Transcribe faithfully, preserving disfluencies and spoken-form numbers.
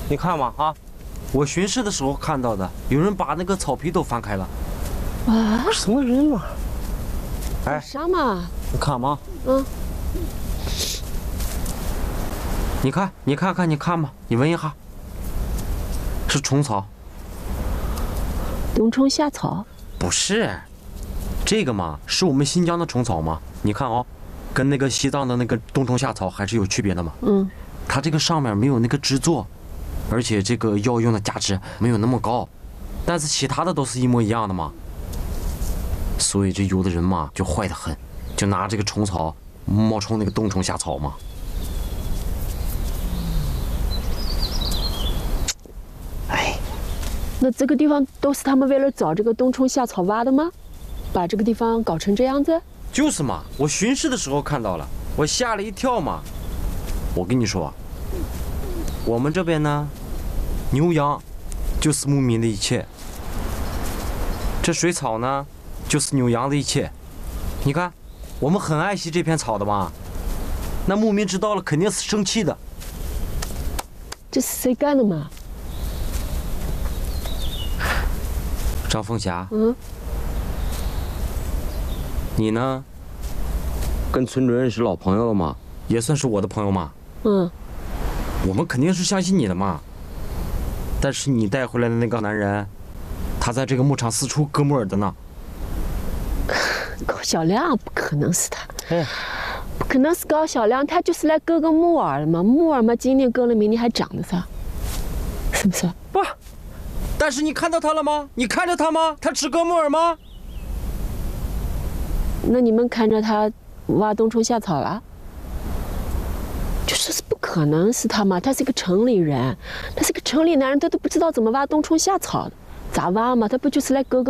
你看嘛啊，我巡视的时候看到的，有人把那个草皮都翻开了。 啊， 什么人嘛？哎， 啥嘛？ 你看嘛， 嗯， 你看，你看看，你看嘛，你闻一下，是虫草。 冬虫夏草？ 不是，这个嘛，是我们新疆的虫草嘛。你看哦，跟那个西藏的那个冬虫夏草还是有区别的嘛。 嗯， 它这个上面没有那个制作，而且这个药用的价值没有那么高，但是其他的都是一模一样的嘛。所以这有的人嘛就坏得很，就拿这个虫草冒充那个冬虫夏草嘛。哎， 那这个地方都是他们为了找这个冬虫夏草挖的吗？把这个地方搞成这样子？ 就是嘛，我巡视的时候看到了，我吓了一跳嘛。我跟你说，我们这边呢，牛羊就是牧民的一切，这水草呢，就是牛羊的一切。你看，我们很爱惜这片草的嘛。那牧民知道了肯定是生气的。 这是谁干的嘛？ 张凤霞， 嗯， 你呢，跟村主任是老朋友了嘛，也算是我的朋友嘛。 嗯， 我们肯定是相信你的嘛。但是你带回来的那个男人，他在这个牧场四处割木耳的呢。 高小亮不可能是他， 哎， 不可能是高小亮，他就是来割个木耳的嘛。木耳嘛，今年割了，明年还长的噻，是不是？ 不，但是你看到他了吗？你看着他吗？他只割木耳吗？ 那你们看着他挖冬虫夏草了？就说是不可能是他嘛，他是一个城里人，他是个城里男人，他都不知道怎么挖冬虫夏草的，咋挖嘛？他不就是来割割。